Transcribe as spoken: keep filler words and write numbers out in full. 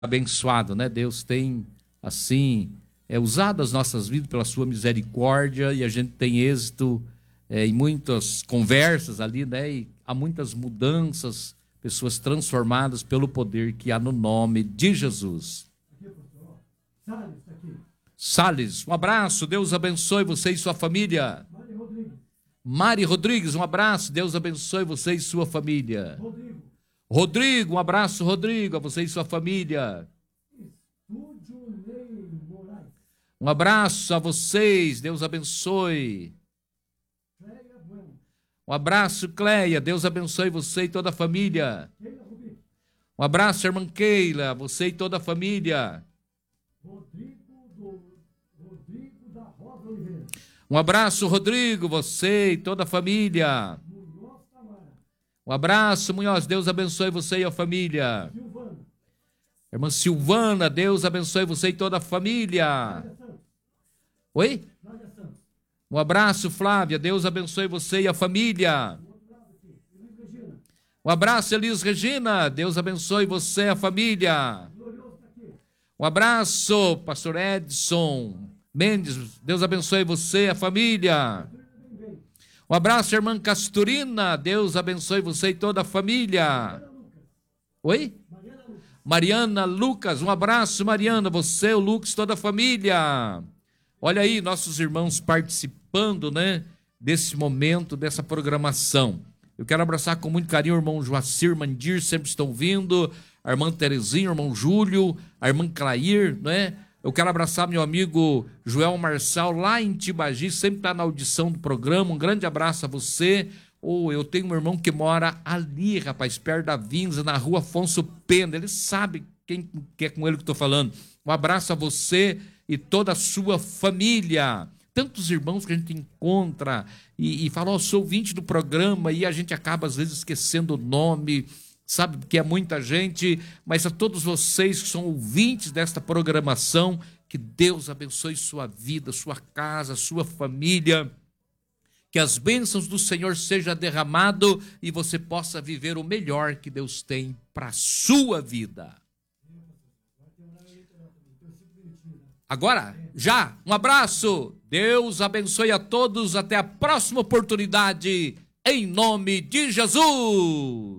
abençoado, né? Deus tem, assim, é, usado as nossas vidas pela sua misericórdia e a gente tem êxito é, em muitas conversas ali, né? E há muitas mudanças, pessoas transformadas pelo poder que há no nome de Jesus. Salles, um abraço, Deus abençoe você e sua família. Mari Rodrigues. Mari Rodrigues, um abraço, Deus abençoe você e sua família. Rodrigo. Rodrigo, um abraço, Rodrigo, a você e sua família. Estúdio Ney Moraes. Um abraço a vocês, Deus abençoe. Cleia Bueno. Um abraço, Cleia, Deus abençoe você e toda a família. Keila Rubi. Um abraço, irmã Keila, você e toda a família. Rodrigo do Rodrigo da Rosa Oliveira. Um abraço, Rodrigo, você e toda a família. Munhoz Tamara. Um abraço, Munhoz, Deus abençoe você e a família. Silvana. Irmã Silvana, Deus abençoe você e toda a família. Flávia Santos. Oi? Flávia Santos. Um abraço, Flávia, Deus abençoe você e a família. Do outro lado aqui. Elis Regina. Um abraço, Elis Regina, Deus abençoe você e a família. Glorioso tá aqui. Um abraço, pastor Edson Mendes, Deus abençoe você e a família. Tudo bem, bem. Um abraço, irmã Casturina, Deus abençoe você e toda a família. Mariana Lucas. Oi? Mariana Lucas. Mariana Lucas, um abraço, Mariana, você, o Lucas, toda a família. Olha aí, nossos irmãos participando, né, desse momento, dessa programação. Eu quero abraçar com muito carinho o irmão Joacir Mandir, sempre estão vindo, a irmã Terezinha, o irmão Júlio, a irmã Clair, né? Eu quero abraçar meu amigo Joel Marçal, lá em Tibagi, sempre está na audição do programa. Um grande abraço a você. Oh, eu tenho um irmão que mora ali, rapaz, perto da Vinza, na rua Afonso Pena. Ele sabe quem que é com ele que estou falando. Um abraço a você e toda a sua família. Tantos irmãos que a gente encontra e, e fala, ó, oh, sou ouvinte do programa, e a gente acaba às vezes esquecendo o nome, sabe, porque é muita gente, mas a todos vocês que são ouvintes desta programação, que Deus abençoe sua vida, sua casa, sua família, que as bênçãos do Senhor sejam derramadas e você possa viver o melhor que Deus tem para a sua vida. Agora, já, um abraço, Deus abençoe a todos, até a próxima oportunidade, em nome de Jesus.